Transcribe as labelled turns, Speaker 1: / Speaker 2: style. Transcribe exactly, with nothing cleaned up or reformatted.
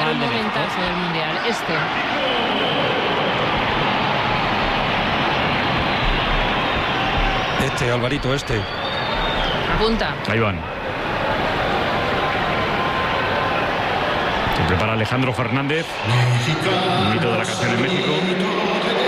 Speaker 1: Mundial.
Speaker 2: Un momentazo del Mundial. Este.
Speaker 1: Este, Alvarito, este.
Speaker 2: Apunta.
Speaker 3: Ahí van. Se prepara Alejandro Fernández. Un mito de la canción en México.